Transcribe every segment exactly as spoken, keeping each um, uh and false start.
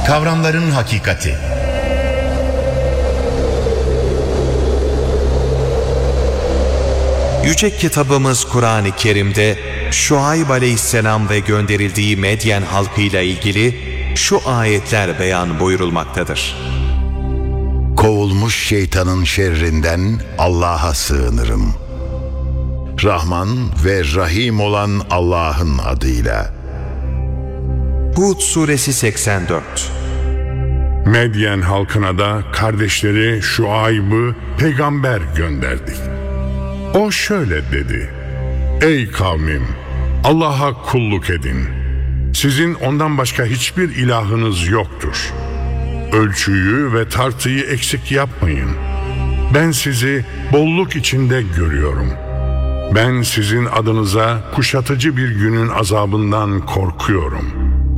Kavramların hakikati. Yüce kitabımız Kur'an-ı Kerim'de Şuayb Aleyhisselam ve gönderildiği Medyen halkıyla ilgili şu ayetler beyan buyurulmaktadır. Kovulmuş şeytanın şerrinden Allah'a sığınırım. Rahman ve Rahim olan Allah'ın adıyla. Hud suresi seksen dört. Medyen halkına da kardeşleri Şuayb'ı peygamber gönderdik. O şöyle dedi: Ey kavmim, Allah'a kulluk edin. Sizin ondan başka hiçbir ilahınız yoktur. Ölçüyü ve tartıyı eksik yapmayın. Ben sizi bolluk içinde görüyorum. Ben sizin adınıza kuşatıcı bir günün azabından korkuyorum.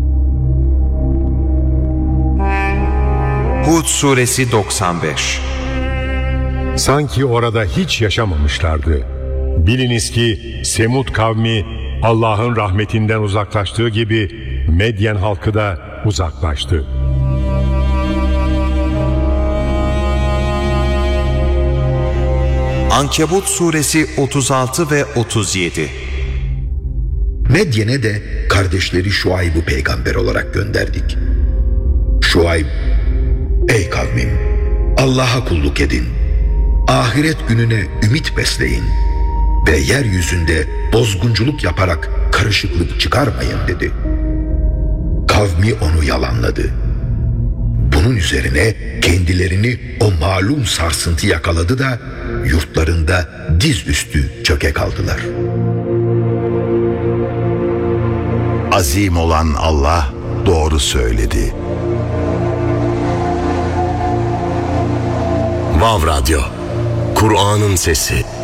Hud suresi doksan beş. Sanki orada hiç yaşamamışlardı. Biliniz ki Semud kavmi Allah'ın rahmetinden uzaklaştığı gibi Medyen halkı da uzaklaştı. Ankebut suresi otuz altı ve otuz yedi. Medyen'e de kardeşleri Şuayb'ı peygamber olarak gönderdik. Şuayb, ey kavmim, Allah'a kulluk edin. Ahiret gününe ümit besleyin ve yeryüzünde bozgunculuk yaparak karışıklık çıkarmayın dedi. Kavmi onu yalanladı. Bunun üzerine kendilerini o malum sarsıntı yakaladı da yurtlarında dizüstü çöke kaldılar. Azim olan Allah doğru söyledi. Vav Radyo, Kur'an'ın sesi.